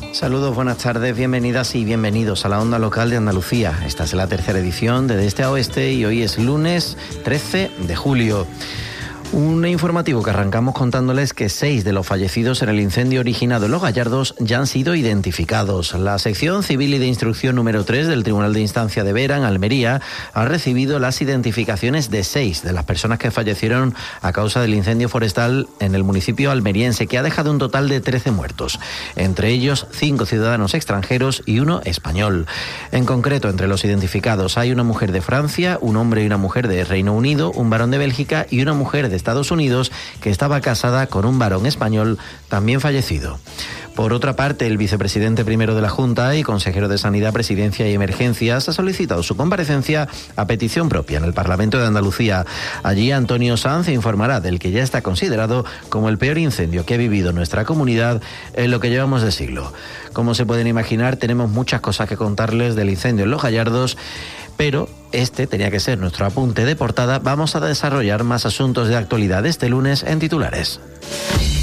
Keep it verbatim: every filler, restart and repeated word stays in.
Saludos, buenas tardes, bienvenidas y bienvenidos a la Onda Local de Andalucía. Esta es la tercera edición de De Este a Oeste y hoy es lunes trece de julio. Un informativo que arrancamos contándoles que seis de los fallecidos en el incendio originado en Los Gallardos ya han sido identificados. La sección civil y de instrucción número tres del Tribunal de Instancia de Vera, en Almería, ha recibido las identificaciones de seis de las personas que fallecieron a causa del incendio forestal en el municipio almeriense, que ha dejado un total de trece muertos, entre ellos cinco ciudadanos extranjeros y uno español. En concreto, entre los identificados hay una mujer de Francia, un hombre y una mujer de Reino Unido, un varón de Bélgica y una mujer de Estados Unidos que estaba casada con un varón español también fallecido. Por otra parte, el vicepresidente primero de la Junta y consejero de Sanidad, Presidencia y Emergencias ha solicitado su comparecencia a petición propia en el Parlamento de Andalucía. Allí Antonio Sanz informará del que ya está considerado como el peor incendio que ha vivido nuestra comunidad en lo que llevamos de siglo. Como se pueden imaginar, tenemos muchas cosas que contarles del incendio en Los Gallardos, pero este tenía que ser nuestro apunte de portada. Vamos a desarrollar más asuntos de actualidad este lunes en titulares.